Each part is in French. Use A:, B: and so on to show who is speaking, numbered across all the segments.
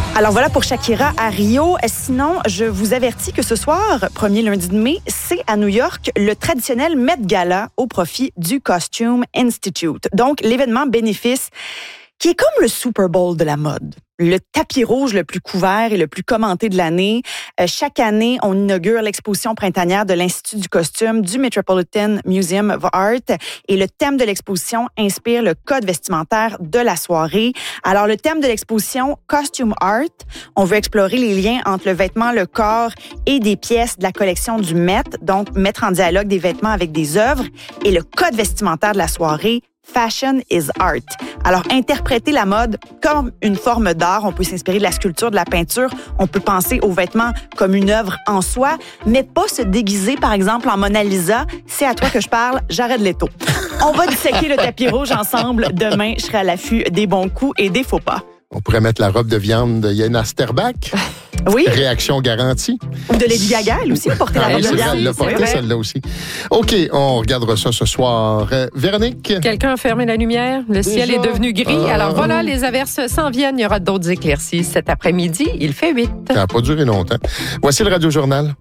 A: Alors voilà pour Shakira à Rio. Sinon, je vous avertis que ce soir, premier lundi de mai, c'est à New York le traditionnel Met Gala au profit du Costume Institute. Donc, l'événement bénéfice qui est comme le Super Bowl de la mode. Le tapis rouge le plus couvert et le plus commenté de l'année. Chaque année, on inaugure l'exposition printanière de l'Institut du costume du Metropolitan Museum of Art et le thème de l'exposition inspire le code vestimentaire de la soirée. Alors, le thème de l'exposition, Costume Art, on veut explorer les liens entre le vêtement, le corps et des pièces de la collection du Met, donc mettre en dialogue des vêtements avec des œuvres et le code vestimentaire de la soirée, Fashion is Art. Alors, interpréter la mode comme une forme d'art, on peut s'inspirer de la sculpture, de la peinture, on peut penser aux vêtements comme une œuvre en soi, mais pas se déguiser, par exemple, en Mona Lisa. C'est à toi que je parle, Jared Leto. On va disséquer le tapis rouge ensemble. Demain, je serai à l'affût des bons coups et des faux pas.
B: On pourrait mettre la robe de viande de Jens Sterback.
A: Oui.
B: Réaction garantie.
A: Ou de Lady Gaga, elle aussi, porter la robe de viande.
B: Elle l'a porté, celle-là aussi. OK, on regardera ça ce soir. Véronique?
C: Quelqu'un a fermé la lumière. Le ciel est devenu gris. Alors voilà, les averses s'en viennent. Il y aura d'autres éclaircies cet après-midi. Il fait 8.
B: Ça n'a pas duré longtemps. Voici le Radio-Journal.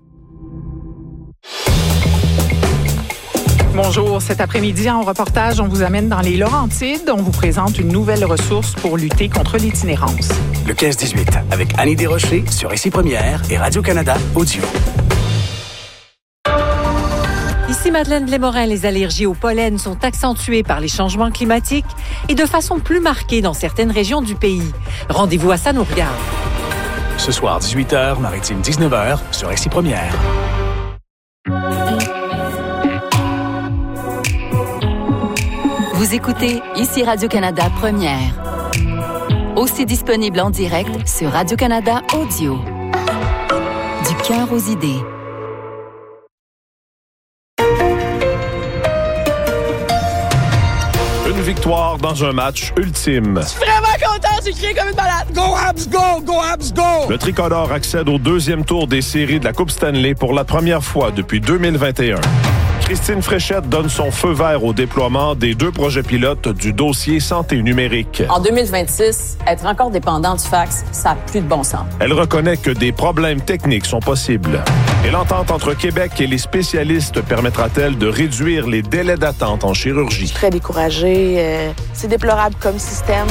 D: Bonjour. Cet après-midi, en reportage, on vous amène dans les Laurentides. On vous présente une nouvelle ressource pour lutter contre l'itinérance.
E: Le 15-18, avec Annie Desrochers sur Ici Première et Radio-Canada Audio.
F: Ici Madeleine Blais-Morin, les allergies au pollen sont accentuées par les changements climatiques et de façon plus marquée dans certaines régions du pays. Rendez-vous à Ça nous regarde.
E: Ce soir, 18h, Maritime 19h, sur Ici Première.
G: Vous écoutez Ici Radio-Canada Première. Aussi disponible en direct sur Radio-Canada Audio. Du cœur aux idées.
H: Une victoire dans un match ultime.
I: Je suis vraiment content, j'ai crié comme une malade. Go Habs, go! Go Habs, go!
H: Le tricolore accède au deuxième tour des séries de la Coupe Stanley pour la première fois depuis 2021. Christine Fréchette donne son feu vert au déploiement des 2 projets pilotes du dossier santé numérique.
J: En 2026, être encore dépendant du fax, ça n'a plus de bon sens.
H: Elle reconnaît que des problèmes techniques sont possibles. Et l'entente entre Québec et les spécialistes permettra-t-elle de réduire les délais d'attente en chirurgie?
K: Je suis très découragée. C'est déplorable comme système.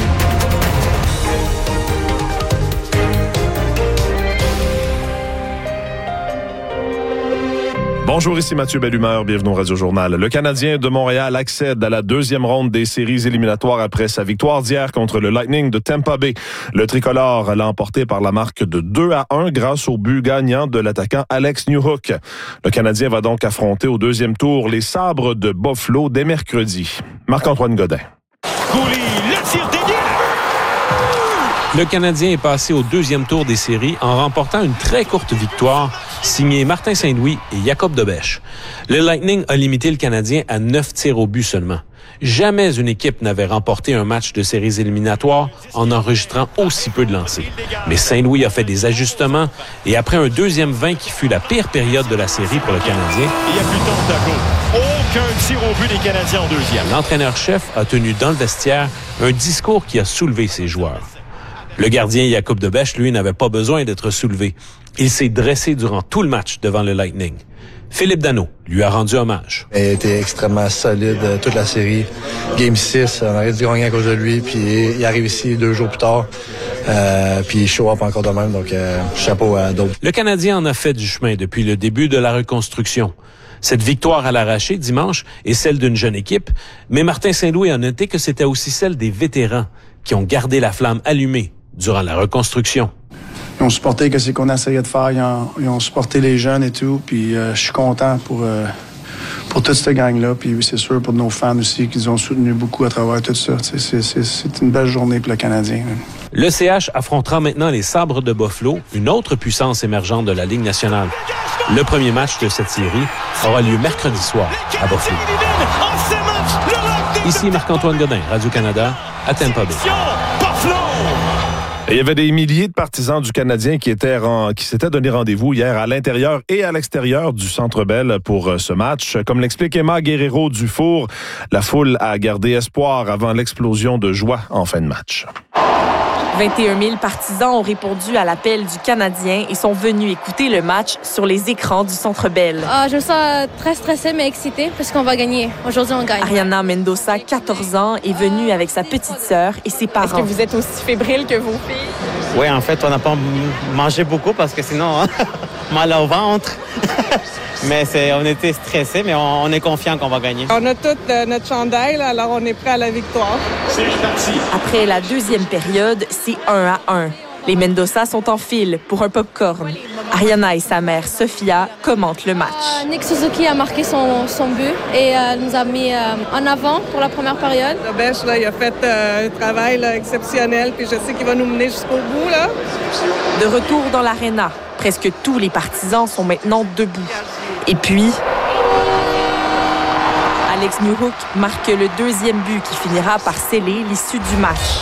H: Bonjour, ici Mathieu Bellumeur, bienvenue au Radio-Journal. Le Canadien de Montréal accède à la deuxième ronde des séries éliminatoires après sa victoire d'hier contre le Lightning de Tampa Bay. Le tricolore l'a emporté par la marque de 2-1 grâce au but gagnant de l'attaquant Alex Newhook. Le Canadien va donc affronter au deuxième tour les Sabres de Buffalo dès mercredi. Marc-Antoine Godin.
L: Cooley, le tir dédié!
M: Le Canadien est passé au deuxième tour des séries en remportant une très courte victoire signée Martin Saint-Louis et Jacob Debesch. Le Lightning a limité le Canadien à 9 tirs au but seulement. Jamais une équipe n'avait remporté un match de séries éliminatoires en enregistrant aussi peu de lancers. Mais Saint-Louis a fait des ajustements et après un deuxième 20 qui fut la pire période de la série pour le Canadien,
L: il n'y a plus de temps de tableau. Aucun tir au but des Canadiens en deuxième.
M: L'entraîneur-chef a tenu dans le vestiaire un discours qui a soulevé ses joueurs. Le gardien Jacob Debesch, lui, n'avait pas besoin d'être soulevé. Il s'est dressé durant tout le match devant le Lightning. Philippe Danault lui a rendu hommage.
N: Il était extrêmement solide toute la série. Game 6, on aurait dû gagner à cause de lui, puis il arrive ici 2 jours plus tard, puis il show up encore de même, donc chapeau à d'autres.
M: Le Canadien en a fait du chemin depuis le début de la reconstruction. Cette victoire à l'arraché dimanche est celle d'une jeune équipe, mais Martin Saint-Louis a noté que c'était aussi celle des vétérans qui ont gardé la flamme allumée durant la reconstruction.
O: Ils ont supporté ce qu'on essayait de faire. Ils ont supporté les jeunes et tout. Puis je suis content pour toute cette gang-là. Puis c'est sûr pour nos fans aussi qu'ils ont soutenu beaucoup à travers tout ça. C'est une belle journée pour le Canadien.
M: Le CH affrontera maintenant les Sabres de Buffalo, une autre puissance émergente de la Ligue nationale. Le premier match de cette série aura lieu mercredi soir à Buffalo. Ici Marc-Antoine Godin, Radio-Canada, à Tampa Bay.
H: Il y avait des milliers de partisans du Canadien qui s'étaient donné rendez-vous hier à l'intérieur et à l'extérieur du Centre Bell pour ce match. Comme l'explique Emma Guerrero-Dufour, la foule a gardé espoir avant l'explosion de joie en fin de match.
P: 21 000 partisans ont répondu à l'appel du Canadien et sont venus écouter le match sur les écrans du Centre Bell.
Q: Je me sens très stressée mais excitée parce qu'on va gagner. Aujourd'hui, on gagne.
P: Ariana Mendoza, 14 ans, est venue avec sa petite sœur et ses parents.
R: Est-ce que vous êtes aussi fébrile que vos filles?
S: Oui, en fait, on n'a pas mangé beaucoup parce que sinon, mal au ventre. Mais on était stressés, mais on est confiants qu'on va gagner.
R: On a tout notre chandail, là, alors on est prêt à la victoire.
P: C'est parti. Après la deuxième période, c'est 1-1. Les Mendoza sont en file pour un popcorn. Ariana et sa mère, Sophia, commentent le match.
Q: Nick Suzuki a marqué son but et nous a mis en avant pour la première période.
R: Dobesh, là, il a fait un travail là, exceptionnel, puis je sais qu'il va nous mener jusqu'au bout. Là.
P: De retour dans l'aréna, presque tous les partisans sont maintenant debout. Et puis, Alex Newhook marque le deuxième but qui finira par sceller l'issue du match.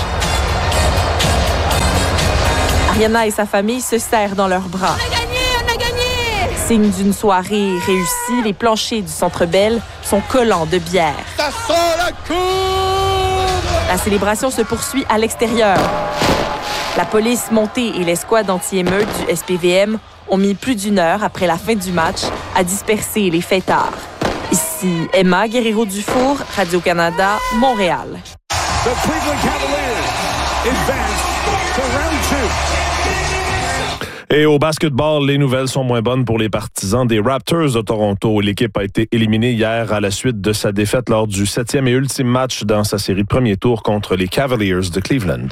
P: Ariana et sa famille se serrent dans leurs bras.
Q: On a gagné!
P: Signe d'une soirée réussie, les planchers du Centre Bell sont collants de bière.
B: Ça sent la cour!
P: La célébration se poursuit à l'extérieur. La police montée et l'escouade anti-émeute du SPVM ont mis plus d'une heure après la fin du match à disperser les fêtards. Ici Emma Guerrero-Dufour, Radio-Canada, Montréal.
T: The Cleveland Cavaliers advance to round 2.
H: Et au basketball, les nouvelles sont moins bonnes pour les partisans des Raptors de Toronto. L'équipe a été éliminée hier à la suite de sa défaite lors du 7e et ultime match dans sa série de premier tour contre les Cavaliers de Cleveland.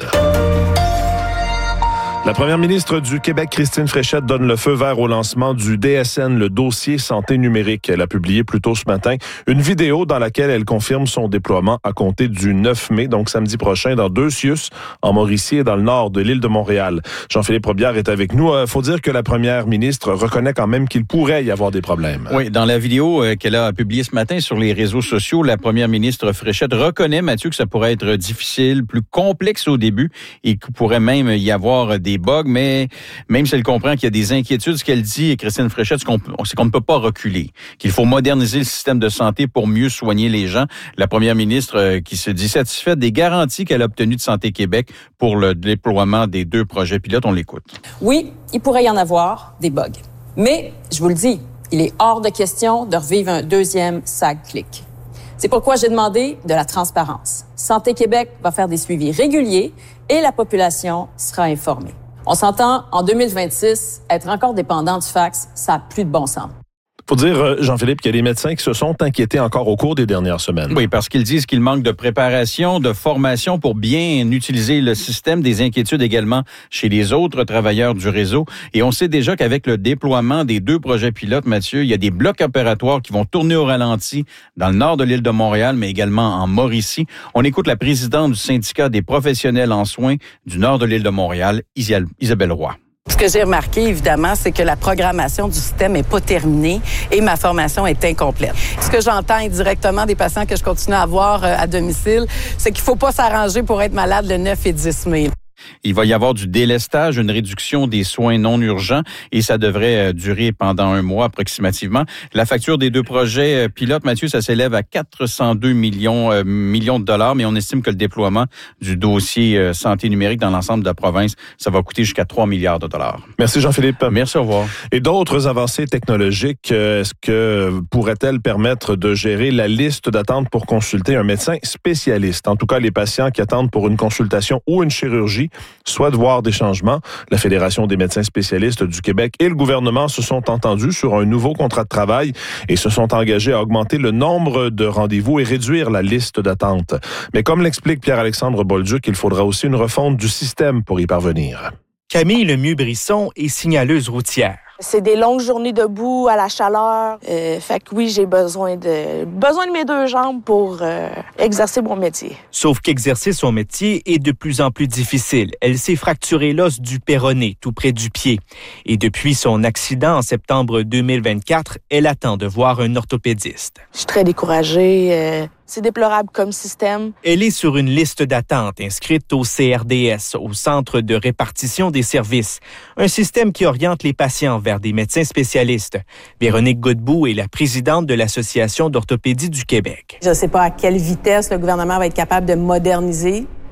H: La première ministre du Québec, Christine Fréchette, donne le feu vert au lancement du DSN, le dossier santé numérique. Elle a publié plus tôt ce matin une vidéo dans laquelle elle confirme son déploiement à compter du 9 mai, donc samedi prochain, dans 2 CIUS, en Mauricie et dans le nord de l'île de Montréal. Jean-Philippe Robillard est avec nous. Faut dire que la première ministre reconnaît quand même qu'il pourrait y avoir des problèmes.
U: Oui, dans la vidéo qu'elle a publiée ce matin sur les réseaux sociaux, la première ministre Fréchette reconnaît, Mathieu, que ça pourrait être difficile, plus complexe au début et qu'il pourrait même y avoir des bugs, mais même si elle comprend qu'il y a des inquiétudes, ce qu'elle dit, Christine Fréchette, c'est qu'on ne peut pas reculer, qu'il faut moderniser le système de santé pour mieux soigner les gens. La première ministre qui se dit satisfaite des garanties qu'elle a obtenues de Santé Québec pour le déploiement des 2 projets pilotes. On l'écoute.
J: Oui, il pourrait y en avoir des bugs. Mais, je vous le dis, il est hors de question de revivre un deuxième SAG-CLIC. C'est pourquoi j'ai demandé de la transparence. Santé Québec va faire des suivis réguliers et la population sera informée. On s'entend, en 2026, être encore dépendant du fax, ça n'a plus de bon sens.
H: Faut dire, Jean-Philippe, qu'il y a des médecins qui se sont inquiétés encore au cours des dernières semaines.
U: Oui, parce qu'ils disent qu'il manque de préparation, de formation pour bien utiliser le système, des inquiétudes également chez les autres travailleurs du réseau. Et on sait déjà qu'avec le déploiement des 2 projets pilotes, Mathieu, il y a des blocs opératoires qui vont tourner au ralenti dans le nord de l'île de Montréal, mais également en Mauricie. On écoute la présidente du syndicat des professionnels en soins du nord de l'île de Montréal, Isabelle Roy.
V: Ce que j'ai remarqué, évidemment, c'est que la programmation du système n'est pas terminée et ma formation est incomplète. Ce que j'entends indirectement des patients que je continue à voir à domicile, c'est qu'il ne faut pas s'arranger pour être malade le 9 et 10 mai.
U: Il va y avoir du délestage, une réduction des soins non urgents et ça devrait durer pendant 1 mois approximativement. La facture des 2 projets pilotes, Mathieu, ça s'élève à 402 millions de dollars, mais on estime que le déploiement du dossier santé numérique dans l'ensemble de la province, ça va coûter jusqu'à 3 milliards de dollars.
H: Merci Jean-Philippe.
U: Merci, au revoir.
H: Et d'autres avancées technologiques, est-ce que pourraient-elles permettre de gérer la liste d'attente pour consulter un médecin spécialiste? En tout cas, les patients qui attendent pour une consultation ou une chirurgie souhaitent voir des changements. La Fédération des médecins spécialistes du Québec et le gouvernement se sont entendus sur un nouveau contrat de travail et se sont engagés à augmenter le nombre de rendez-vous et réduire la liste d'attente. Mais comme l'explique Pierre-Alexandre Bolduc, il faudra aussi une refonte du système pour y parvenir.
W: Camille Lemieux-Brisson est signaleuse routière.
K: C'est des longues journées debout à la chaleur. Fait que oui, j'ai besoin de mes 2 jambes pour exercer mon métier.
W: Sauf qu'exercer son métier est de plus en plus difficile. Elle s'est fracturé l'os du péroné, tout près du pied. Et depuis son accident en septembre 2024, elle attend de voir un orthopédiste.
K: Je suis très découragée. C'est déplorable comme système.
W: Elle est sur une liste d'attente inscrite au CRDS, au Centre de répartition des services, un système qui oriente les patients vers des médecins spécialistes. Véronique Godbout est la présidente de l'Association d'orthopédie du Québec.
V: Je ne sais pas à quelle vitesse le gouvernement va être capable de moderniser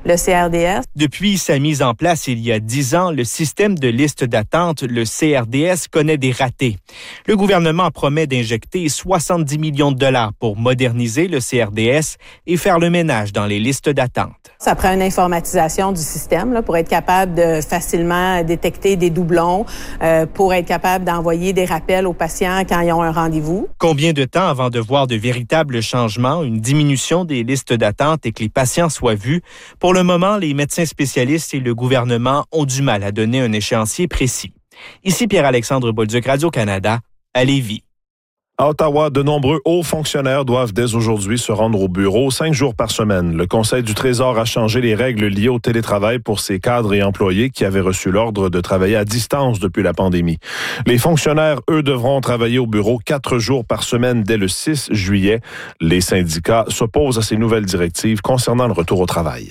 A: le CRDS.
W: Depuis sa mise en place il y a 10 ans, le système de liste d'attente, le CRDS, connaît des ratés. Le gouvernement promet d'injecter 70 millions de dollars pour moderniser le CRDS et faire le ménage dans les listes d'attente.
A: Ça prend une informatisation du système là, pour être capable de facilement détecter des doublons, pour être capable d'envoyer des rappels aux patients quand ils ont un rendez-vous.
W: Combien de temps avant de voir de véritables changements, une diminution des listes d'attente et que les patients soient vus? Pour le moment, les médecins spécialistes et le gouvernement ont du mal à donner un échéancier précis. Ici Pierre-Alexandre Bolduc, Radio-Canada, à Lévis.
H: À Ottawa, de nombreux hauts fonctionnaires doivent dès aujourd'hui se rendre au bureau 5 jours par semaine. Le Conseil du Trésor a changé les règles liées au télétravail pour ces cadres et employés qui avaient reçu l'ordre de travailler à distance depuis la pandémie. Les fonctionnaires, eux, devront travailler au bureau 4 jours par semaine dès le 6 juillet. Les syndicats s'opposent à ces nouvelles directives concernant le retour au travail.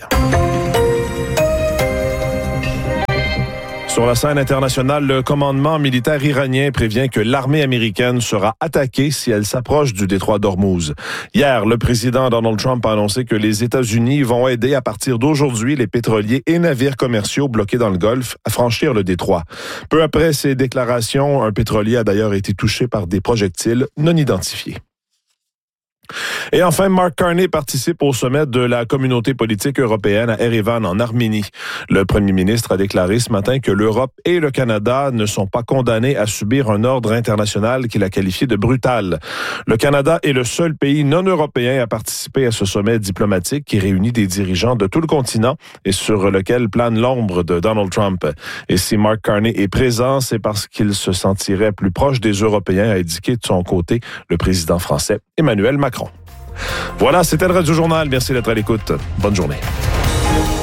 H: Sur la scène internationale, le commandement militaire iranien prévient que l'armée américaine sera attaquée si elle s'approche du détroit d'Ormuz. Hier, le président Donald Trump a annoncé que les États-Unis vont aider à partir d'aujourd'hui les pétroliers et navires commerciaux bloqués dans le Golfe à franchir le détroit. Peu après ces déclarations, un pétrolier a d'ailleurs été touché par des projectiles non identifiés. Et enfin, Mark Carney participe au sommet de la communauté politique européenne à Erevan, en Arménie. Le premier ministre a déclaré ce matin que l'Europe et le Canada ne sont pas condamnés à subir un ordre international qu'il a qualifié de brutal. Le Canada est le seul pays non européen à participer à ce sommet diplomatique qui réunit des dirigeants de tout le continent et sur lequel plane l'ombre de Donald Trump. Et si Mark Carney est présent, c'est parce qu'il se sentirait plus proche des Européens, a indiqué de son côté le président français Emmanuel Macron. Voilà, c'était le Radio Journal. Merci d'être à l'écoute. Bonne journée.